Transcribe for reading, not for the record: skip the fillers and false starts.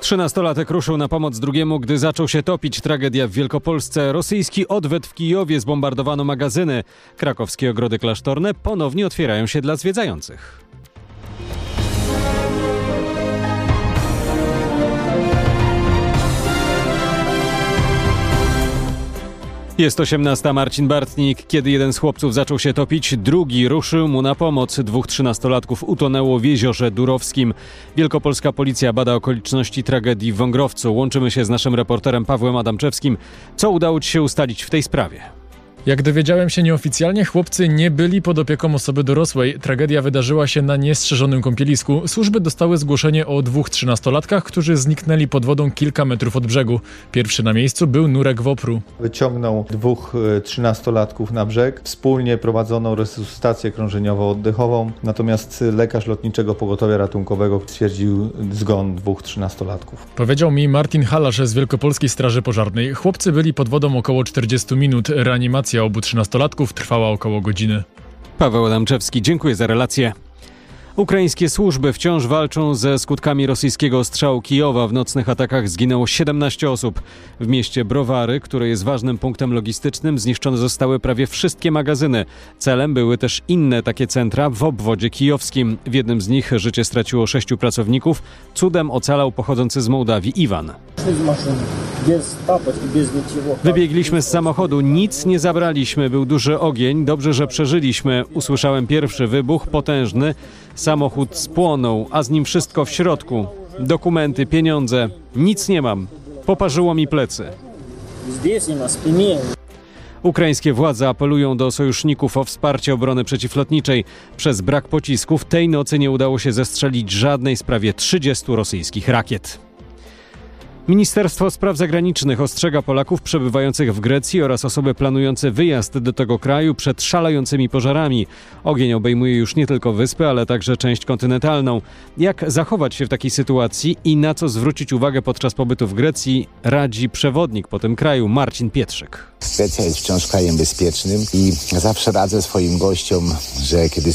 13-latek ruszył na pomoc drugiemu, gdy zaczął się topić. Tragedia w Wielkopolsce. Rosyjski odwet w Kijowie, zbombardowano magazyny. Krakowskie ogrody klasztorne ponownie otwierają się dla zwiedzających. Jest 18. Marcin Bartnik. Kiedy jeden z chłopców zaczął się topić, drugi ruszył mu na pomoc. 2 13-latków utonęło w jeziorze Durowskim. Wielkopolska policja bada okoliczności tragedii w Wągrowcu. Łączymy się z naszym reporterem Pawłem Adamczewskim. Co udało ci się ustalić w tej sprawie? Jak dowiedziałem się nieoficjalnie, chłopcy nie byli pod opieką osoby dorosłej. Tragedia wydarzyła się na niestrzeżonym kąpielisku. Służby dostały zgłoszenie o 2 13-latkach, którzy zniknęli pod wodą kilka metrów od brzegu. Pierwszy na miejscu był Nurek Wopru. Wyciągnął 2 13-latków na brzeg. Wspólnie prowadzono resuscytację krążeniowo-oddechową. Natomiast lekarz Lotniczego Pogotowia Ratunkowego stwierdził zgon 2 13-latków. Powiedział mi Martin Halarz z Wielkopolskiej Straży Pożarnej. Chłopcy byli pod wodą około 40 minut. Reanimacja obu 13-latków trwała około godziny. Paweł Adamczewski, dziękuję za relację. Ukraińskie służby wciąż walczą ze skutkami rosyjskiego ostrzału Kijowa. W nocnych atakach zginęło 17 osób. W mieście Browary, które jest ważnym punktem logistycznym, zniszczone zostały prawie wszystkie magazyny. Celem były też inne takie centra w obwodzie kijowskim. W jednym z nich życie straciło 6 pracowników. Cudem ocalał pochodzący z Mołdawii Iwan. Wybiegliśmy z samochodu, nic nie zabraliśmy, był duży ogień, dobrze, że przeżyliśmy. Usłyszałem pierwszy wybuch, potężny. Samochód spłonął, a z nim wszystko w środku. Dokumenty, pieniądze, nic nie mam. Poparzyło mi plecy. Ukraińskie władze apelują do sojuszników o wsparcie obrony przeciwlotniczej. Przez brak pocisków tej nocy nie udało się zestrzelić żadnej z prawie 30 rosyjskich rakiet. Ministerstwo Spraw Zagranicznych ostrzega Polaków przebywających w Grecji oraz osoby planujące wyjazd do tego kraju przed szalejącymi pożarami. Ogień obejmuje już nie tylko wyspy, ale także część kontynentalną. Jak zachować się w takiej sytuacji i na co zwrócić uwagę podczas pobytu w Grecji, radzi przewodnik po tym kraju Marcin Pietrzyk. Grecja jest wciąż krajem bezpiecznym i zawsze radzę swoim gościom, że kiedy